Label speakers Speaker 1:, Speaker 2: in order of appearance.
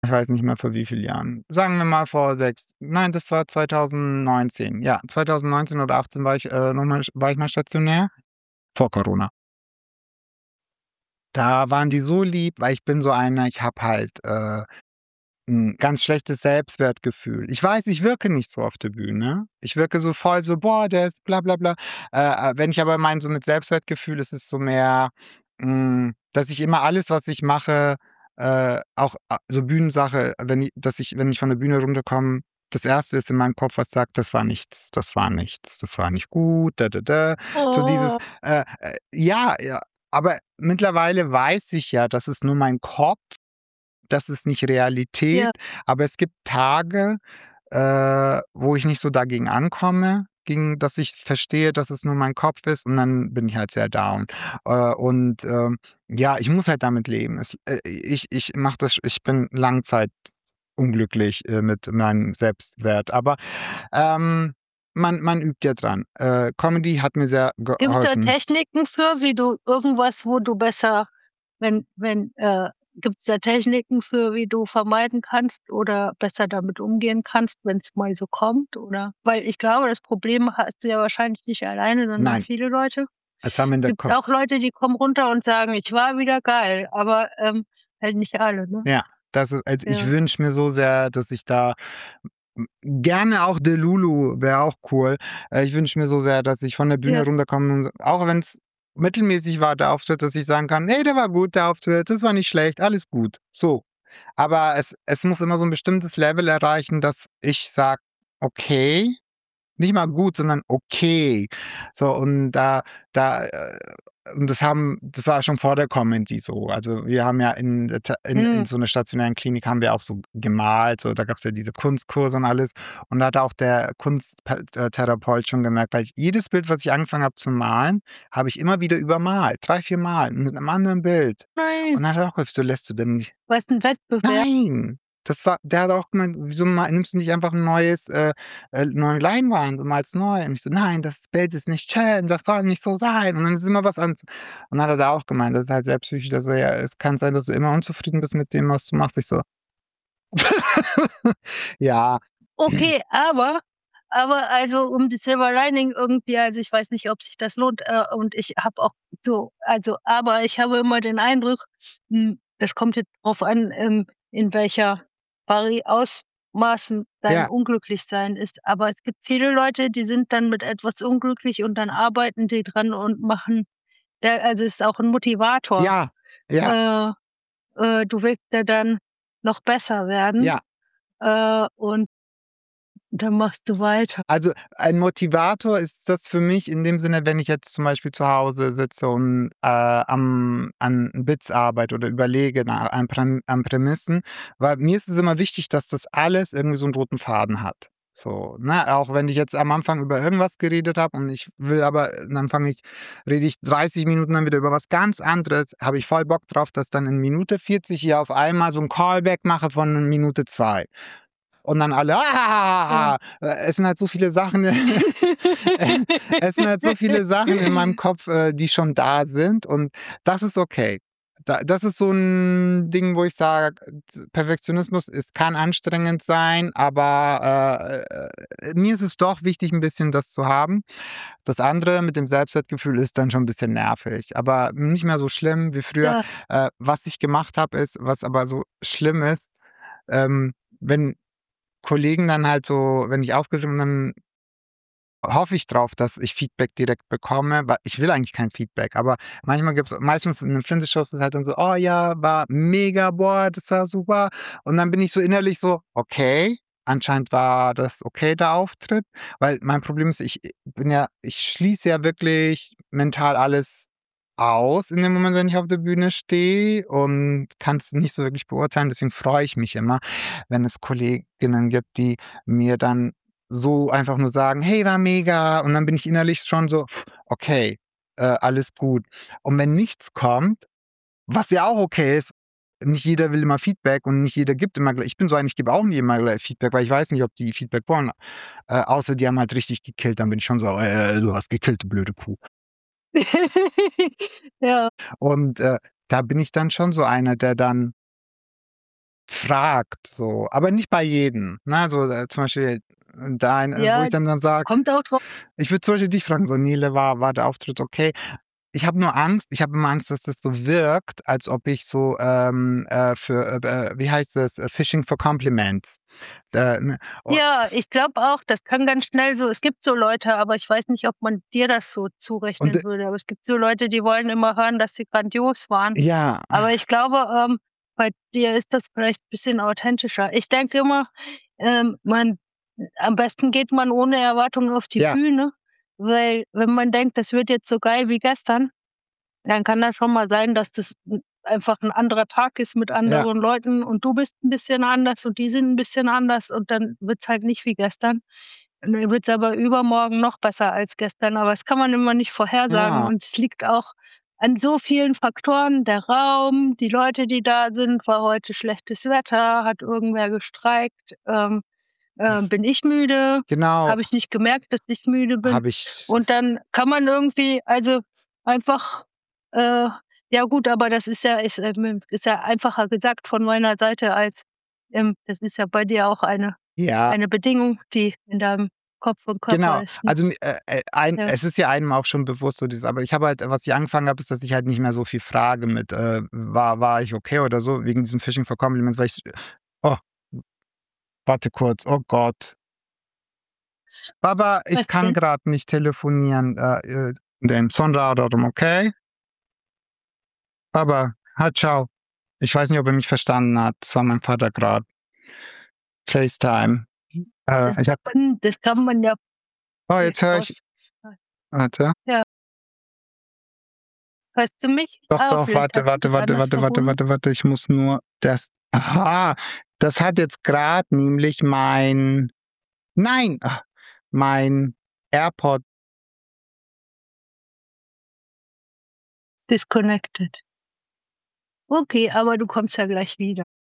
Speaker 1: Ich weiß nicht mehr vor wie vielen Jahren. Sagen wir mal vor 6. Nein, das war 2019. Ja, 2019 oder 18 war ich mal stationär, vor Corona. Da waren die so lieb, weil ich bin so einer, ich habe halt, 'n ganz schlechtes Selbstwertgefühl. Ich weiß, ich wirke nicht so auf der Bühne. Ich wirke so voll so: „Boah, der ist bla bla bla.“ Wenn ich aber meine, so mit Selbstwertgefühl ist es so mehr, dass ich immer alles, was ich mache, auch so Bühnensache, wenn ich von der Bühne runterkomme, das Erste ist in meinem Kopf, was sagt: „Das war nichts, das war nichts, das war nicht gut, da da da.“ So dieses,
Speaker 2: Oh,
Speaker 1: ja, ja, aber mittlerweile weiß ich ja, das ist nur mein Kopf, das ist nicht Realität,
Speaker 2: ja.
Speaker 1: aber es gibt Tage, wo ich nicht so dagegen ankomme, dass ich verstehe, dass es nur mein Kopf ist, und dann bin ich halt sehr down. Ja, ich muss halt damit leben. Ich mache das, ich bin langzeitunglücklich, mit meinem Selbstwert, aber, man übt ja dran. Comedy hat mir sehr
Speaker 2: Gibt's da
Speaker 1: geholfen.
Speaker 2: Techniken für, wie du irgendwas, wo du besser wenn gibt's da Techniken für, wie du vermeiden kannst oder besser damit umgehen kannst, wenn's mal so kommt, oder? Weil ich glaube, das Problem hast du ja wahrscheinlich nicht alleine, sondern
Speaker 1: Nein,
Speaker 2: viele Leute.
Speaker 1: es haben in der
Speaker 2: Gibt
Speaker 1: Co
Speaker 2: auch Leute, die kommen runter und sagen: „Ich war wieder geil“, aber, halt nicht alle, ne?
Speaker 1: ja, also, ich
Speaker 2: Ja,
Speaker 1: wünsche mir so sehr, dass ich da gerne auch Delulu wäre auch cool. Ich wünsche mir so sehr, dass ich von der Bühne
Speaker 2: ja.
Speaker 1: runterkomme und auch wenn's mittelmäßig war, der Auftritt, dass ich sagen kann: „Hey, der war gut, der Auftritt, das war nicht schlecht, alles gut.“ So. Aber es muss immer so 'n bestimmtes Level erreichen, dass ich sage: „Okay“, nicht mal gut, sondern okay. So, und das war schon vor der Comedy so. Also, wir haben ja in
Speaker 2: Mhm.
Speaker 1: so 'ner stationären Klinik haben wir auch so gemalt, so, da gab's ja diese Kunstkurse und alles. Und da hat auch der Therapeut schon gemerkt, weil jedes Bild, was ich angefangen habe zu malen, habe ich immer wieder übermalt, 3, 4 Mal mit 'nem anderen Bild.
Speaker 2: Nein,
Speaker 1: Und dann hat er auch gesagt: „Wieso lässt du denn nicht“.
Speaker 2: was 'n Wettbewerb.
Speaker 1: Nein, der hat auch gemeint: „Wieso nimmst du nicht einfach 'n neues neue Leinwand und malst neu?“ Und ich so: „Nein, das Bild ist nicht schön, das soll nicht so sein.“ Und dann ist immer was an. Und dann hat er da auch gemeint, das ist halt sehr psychisch, der so: „Ja, es kann sein, dass du immer unzufrieden bist mit dem, was du machst.“ Ich so: „Ja,
Speaker 2: Okay, aber also, um die Silver Lining irgendwie, also, ich weiß nicht, ob sich das lohnt, und ich habe auch aber ich habe immer den Eindruck, das kommt jetzt drauf an, in welcher Ausmaßen dein
Speaker 1: ja,
Speaker 2: Unglücklichsein ist. Aber es gibt viele Leute, die sind dann mit etwas unglücklich und dann arbeiten die dran und machen also, ist auch 'n Motivator.
Speaker 1: ja, ja,
Speaker 2: Äh, du willst ja dann noch besser werden,
Speaker 1: ja.“
Speaker 2: und dann machst du weiter.
Speaker 1: Also, ein Motivator ist das für mich in dem Sinne, wenn ich jetzt zum Beispiel zu Hause sitze und, an Bits arbeite oder überlege an Prämissen, weil mir ist es immer wichtig, dass das alles irgendwie so 'n roten Faden hat. So, ne? Auch wenn ich jetzt am Anfang über irgendwas geredet habe und ich will aber dann rede ich 30 Minuten dann wieder über was ganz anderes, habe ich voll Bock drauf, dass dann in Minute 40 hier auf einmal so 'n Callback mache von Minute 2. Und dann alle:
Speaker 2: Ja.
Speaker 1: „Ah!“ Es sind halt so viele Sachen es sind halt so viele Sachen in meinem Kopf, die schon da sind, und das ist okay. Das ist so 'n Ding, wo ich sage, Perfektionismus, es kann anstrengend sein, aber, mir ist es doch wichtig, 'n bisschen das zu haben. Das andere mit dem Selbstwertgefühl ist dann schon 'n bisschen nervig, aber nicht mehr so schlimm wie früher.
Speaker 2: Ja,
Speaker 1: Was ich gemacht habe, ist, was aber so schlimm ist, wenn Kollegen dann halt so, wenn ich aufgetreten bin, dann hoffe ich drauf, dass ich Feedback direkt bekomme, weil ich will eigentlich kein Feedback, aber meistens in den Flinse-Shows ist halt dann so: „Oh ja, war mega, boah, das war super.“ Und dann bin ich so innerlich so: „Okay, anscheinend war das okay, der Auftritt.“ Weil mein Problem ist, ich schließe ja wirklich mental alles aus in dem Moment, wenn ich auf der Bühne stehe, und kann es nicht so wirklich beurteilen. Deswegen freue ich mich immer, wenn es Kolleginnen gibt, die mir dann so einfach nur sagen: „Hey, war mega.“ Und dann bin ich innerlich schon so: „Okay, alles gut.“ Und wenn nichts kommt, was ja auch okay ist, nicht jeder will immer Feedback und nicht jeder gibt immer gleich. Ich bin so einer, ich gebe auch nie immer gleich Feedback, weil ich weiß nicht, ob die Feedback wollen. Außer die haben halt richtig gekillt, dann bin ich schon so: du hast gekillt, du blöde Kuh.“
Speaker 2: ja,
Speaker 1: Und, da bin ich dann schon so einer, der dann fragt so, aber nicht bei jedem, ne? So, zum Beispiel wo
Speaker 2: Ja,
Speaker 1: ich dann sage
Speaker 2: kommt auch drauf.
Speaker 1: ich würde zum Beispiel dich fragen, so: „Nele, war der Auftritt okay?“ ich habe immer Angst, dass das so wirkt, als ob ich so, wie heißt das, Fishing for Compliments, ne? O
Speaker 2: Ja, ich glaube auch, das kann ganz schnell so es gibt so Leute, aber ich weiß nicht, ob man dir das so
Speaker 1: und
Speaker 2: zurechnen würde. Aber es gibt so Leute, die wollen immer hören, dass sie grandios waren.
Speaker 1: ja,
Speaker 2: Aber ich glaube, bei dir ist das vielleicht bisschen authentischer. Ich denke immer, man am besten geht man ohne Erwartung auf die
Speaker 1: ja,
Speaker 2: Bühne, weil wenn man denkt, das wird jetzt so geil wie gestern, dann kann das schon mal sein, dass das einfach 'n anderer Tag ist mit
Speaker 1: ja,
Speaker 2: anderen Leuten und du bist 'n bisschen anders und die sind 'n bisschen anders und dann wird's halt nicht wie gestern. Und dann wird's aber übermorgen noch besser als gestern, aber das kann man immer nicht vorhersagen
Speaker 1: ja,
Speaker 2: und es liegt auch an so vielen Faktoren. Der Raum, die Leute, die da sind, war heute schlechtes Wetter, hat irgendwer gestreikt,
Speaker 1: das
Speaker 2: bin ich müde,
Speaker 1: genau,
Speaker 2: habe ich nicht gemerkt, dass ich müde bin?
Speaker 1: habe ich
Speaker 2: Und dann kann man irgendwie also einfach äh, ja gut, aber das ist ja einfacher gesagt von meiner Seite als das ist ja bei dir auch
Speaker 1: ja.
Speaker 2: eine Bedingung, die in deinem Kopf und Körper
Speaker 1: Genau.
Speaker 2: ist, ne?
Speaker 1: Also,
Speaker 2: Ja.
Speaker 1: es ist ja einem auch schon bewusst so dieses aber ich habe halt was ich angefangen habe, ist, dass ich halt nicht mehr so viel frage mit, „War ich okay?“ oder so, wegen diesem Fishing for Compliments, weil ich oh, warte kurz, oh Gott. Baba, ich
Speaker 2: Was
Speaker 1: kann
Speaker 2: denn?
Speaker 1: grad nicht telefonieren, den sonra ararım, okay? Baba, ciao. Ich weiß nicht, ob er mich verstanden hat. Das war mein Vater grad. FaceTime. Ich habe
Speaker 2: Das kann man ja
Speaker 1: oh, jetzt
Speaker 2: nicht
Speaker 1: höre ich
Speaker 2: raus
Speaker 1: warte.
Speaker 2: ja. Hörst du mich?
Speaker 1: Doch,
Speaker 2: Ah,
Speaker 1: doch,
Speaker 2: vielleicht
Speaker 1: warte,
Speaker 2: hat sich
Speaker 1: warte,
Speaker 2: das
Speaker 1: warte,
Speaker 2: anders
Speaker 1: warte, warte,
Speaker 2: verbunden.
Speaker 1: warte, warte. Ich muss nur das aha, das hat jetzt grad nämlich nein, mein AirPod
Speaker 2: Disconnected. Okay, aber du kommst ja gleich wieder.